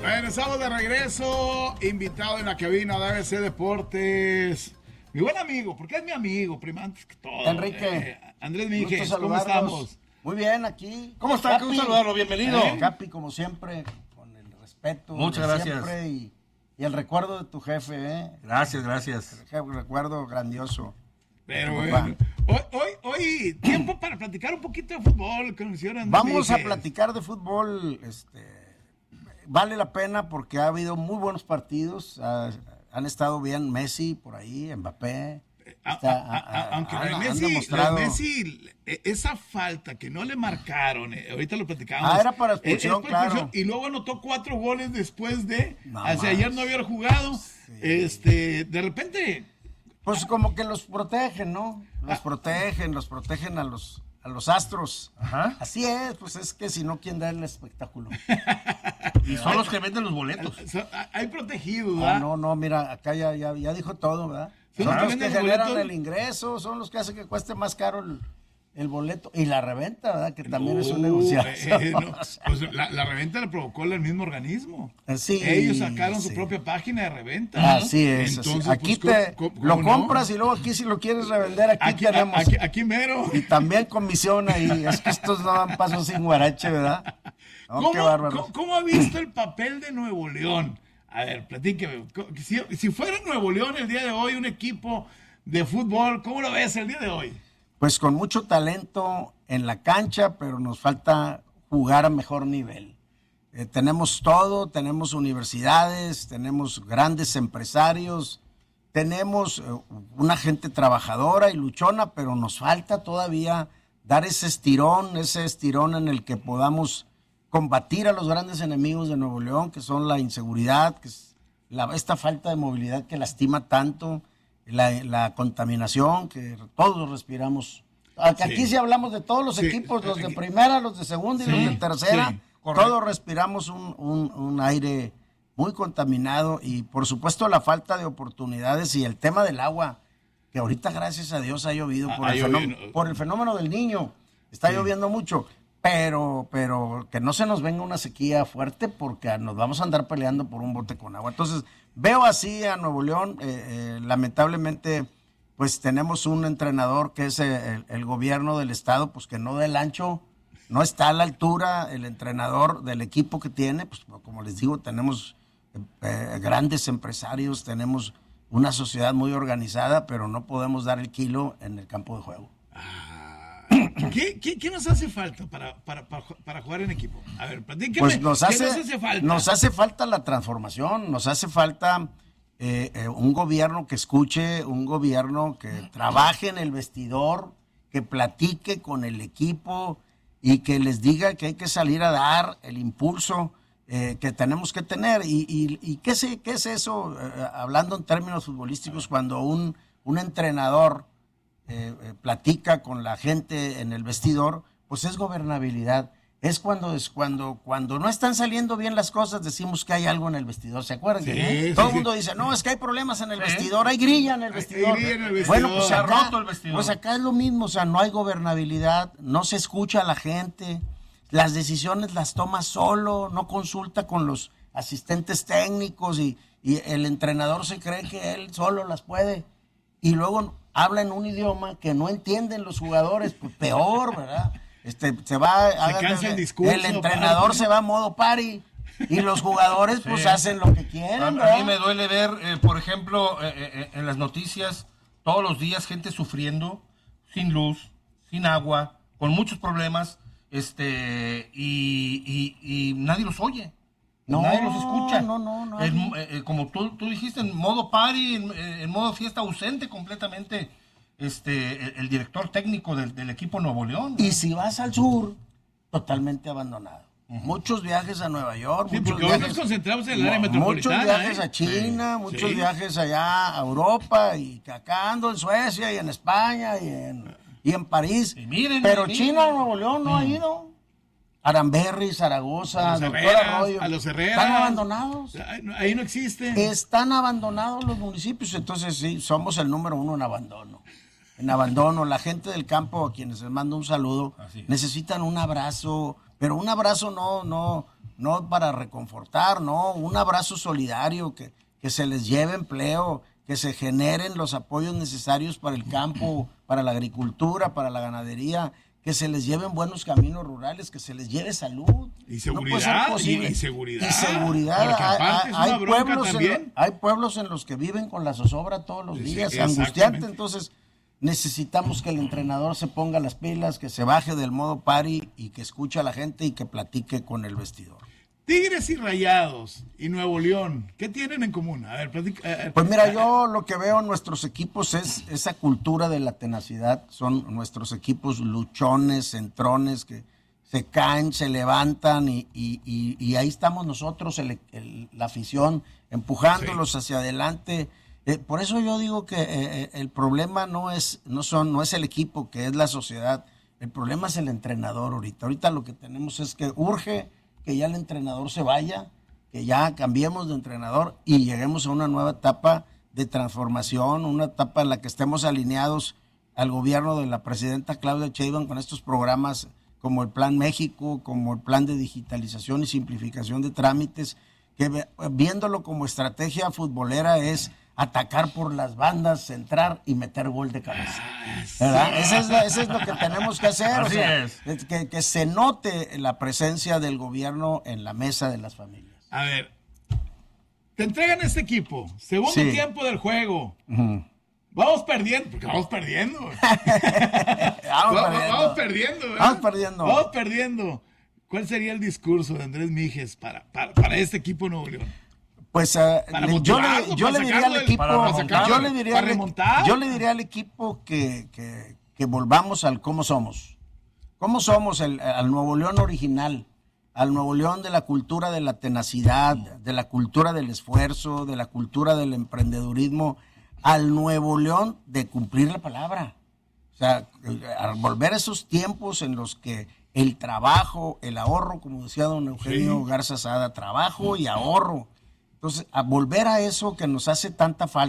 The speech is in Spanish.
Bueno, estamos de regreso, invitado en la cabina de ABC Deportes. Mi buen amigo, porque es mi amigo, primero antes que todo. Enrique. Andrés Míguez, ¿cómo estamos? Muy bien, aquí. ¿Cómo está? ¿Cómo saludarlo? Bienvenido. Capi, como siempre, con el respeto. Muchas gracias. Siempre y el recuerdo de tu jefe, ¿eh? Gracias. El recuerdo grandioso. Pero bueno, hoy tiempo para platicar un poquito de fútbol, que nos hicieron Andrés Vamos a Míguez. platicar de fútbol, vale la pena porque ha habido muy buenos partidos, han estado bien Messi por ahí, Mbappé. Aunque han Messi, demostrado... Messi, esa falta que no le marcaron, ahorita lo platicamos. era para expulsión, claro. Y luego anotó 4 goles después de, Nada ayer no había jugado. Sí. De repente... Pues como que los protegen, ¿no? Los protegen a los astros. Ajá. Así es, pues es que si no, ¿quién da el espectáculo? Y son los que venden los boletos. Hay protegidos, ¿verdad? No, mira, acá ya dijo todo, ¿verdad? Son Son los los que que venden generan boletos. el ingreso, son los que hacen que cueste más caro el boleto. Y la reventa, ¿verdad? Que también es un negociación. Pues la reventa la provocó el mismo organismo. Sí, Ellos sacaron su sí. propia página de reventa. Así es. Entonces, Aquí pues, ¿cómo lo lo compras y luego aquí si lo quieres revender, aquí tenemos. Aquí mero. Y también comisión ahí. Es que estos no dan paso sin guarache, ¿verdad? No, qué bárbaro. ¿Cómo ha visto el papel de Nuevo León? A ver, platíqueme. Si fuera Nuevo León el día de hoy un equipo de fútbol, ¿cómo lo ves el día de hoy? Pues con mucho talento en la cancha, pero nos falta jugar a mejor nivel. Tenemos todo, tenemos universidades, tenemos grandes empresarios, tenemos una gente trabajadora y luchona, pero nos falta todavía dar ese estirón en el que podamos combatir a los grandes enemigos de Nuevo León, que son la inseguridad, que es esta falta de movilidad que lastima tanto, la contaminación que todos respiramos. Aquí sí hablamos de todos los equipos, los de primera, los de segunda y los de tercera, todos respiramos un aire muy contaminado y por supuesto la falta de oportunidades y el tema del agua, que ahorita gracias a Dios ha llovido por el fenómeno del Niño, está lloviendo mucho. Pero que no se nos venga una sequía fuerte porque nos vamos a andar peleando por un bote con agua. Entonces, veo así a Nuevo León, lamentablemente, pues tenemos un entrenador que es el gobierno del estado, pues que no da el ancho, no está a la altura el entrenador del equipo que tiene, pues como les digo, tenemos grandes empresarios, tenemos una sociedad muy organizada, pero no podemos dar el kilo en el campo de juego. ¿Qué nos hace falta para jugar en equipo? A ver, platíqueme. Pues nos hace falta? Nos hace falta la transformación, nos hace falta un gobierno que escuche, un gobierno que trabaje en el vestidor, que platique con el equipo y que les diga que hay que salir a dar el impulso que tenemos que tener. ¿Y qué es eso? Hablando en términos futbolísticos, cuando un entrenador platica con la gente en el vestidor, pues es gobernabilidad. Es cuando no están saliendo bien las cosas, decimos que hay algo en el vestidor. ¿Se acuerdan? Todo el mundo dice, no, es que hay problemas en el vestidor, hay grilla en el vestidor. Bueno, pues se ha acá, roto el vestidor. pues acá es lo mismo, o sea, no hay gobernabilidad, no se escucha a la gente, las decisiones las toma solo, no consulta con los asistentes técnicos y el entrenador se cree que él solo las puede. Y luego habla en un idioma que no entienden los jugadores, pues peor, ¿verdad? El entrenador se va a modo party y los jugadores pues hacen lo que quieren. A mí me duele ver, por ejemplo, en las noticias, todos los días gente sufriendo, sin luz, sin agua, con muchos problemas, y nadie los oye. Nadie los escucha. No. Como tú dijiste, en modo party, en modo fiesta, ausente completamente el director técnico del equipo Nuevo León, ¿no? Y si vas al sur, totalmente abandonado. Muchos viajes a Nueva York. Sí, muchos porque viajes, hoy nos concentramos en el área metropolitana. Muchos viajes a China, muchos viajes allá a Europa, y que acá ando en Suecia y en España y en París. Pero China, Nuevo León no ha ido. Aramberri, Zaragoza, Doctor Arroyo, a los Herreras, están abandonados. Ahí no existen. Están abandonados los municipios, entonces sí, somos el número 1 en abandono. En abandono, la gente del campo, a quienes les mando un saludo, necesitan un abrazo, pero un abrazo no no para reconfortar, no, un abrazo solidario, que se les lleve empleo, que se generen los apoyos necesarios para el campo, para la agricultura, para la ganadería, que se les lleven buenos caminos rurales, que se les lleve salud. Y seguridad, no puede ser posible. y seguridad. Y seguridad. Porque aparte es una bronca también. Hay pueblos en los que viven con la zozobra todos los días, Sí, angustiante. Entonces, necesitamos que el entrenador se ponga las pilas, que se baje del modo party y que escuche a la gente y que platique con el vestidor. Tigres y Rayados y Nuevo León, ¿qué tienen en común? A ver, platica. Pues mira, yo lo que veo en nuestros equipos es esa cultura de la tenacidad. Son nuestros equipos luchones, centrones, que se caen, se levantan y ahí estamos nosotros, la afición, empujándolos hacia adelante. Por eso yo digo que el problema no es el equipo, que es la sociedad. El problema es el entrenador ahorita. Ahorita lo que tenemos es que urge que ya el entrenador se vaya, que ya cambiemos de entrenador y lleguemos a una nueva etapa de transformación, una etapa en la que estemos alineados al gobierno de la presidenta Claudia Sheinbaum con estos programas como el Plan México, como el Plan de digitalización y simplificación de trámites, que viéndolo como estrategia futbolera es atacar por las bandas, centrar y meter gol de cabeza. ¿Verdad? Eso es lo que tenemos que hacer. Así es. Que se note la presencia del gobierno en la mesa de las familias. A ver, te entregan este equipo, segundo tiempo del juego. Vamos perdiendo, porque vamos perdiendo. Vamos perdiendo, ¿verdad? Vamos perdiendo. ¿Cuál sería el discurso de Andrés Mijes para este equipo Nuevo León? Pues yo le diría al equipo que volvamos al cómo somos. ¿Cómo somos al Nuevo León original? Al Nuevo León de la cultura de la tenacidad, de la cultura del esfuerzo, de la cultura del emprendedurismo, al Nuevo León de cumplir la palabra. O sea, al volver a esos tiempos en los que el trabajo, el ahorro, como decía don Eugenio Garza Sada, trabajo y ahorro. Entonces, a volver a eso que nos hace tanta falta.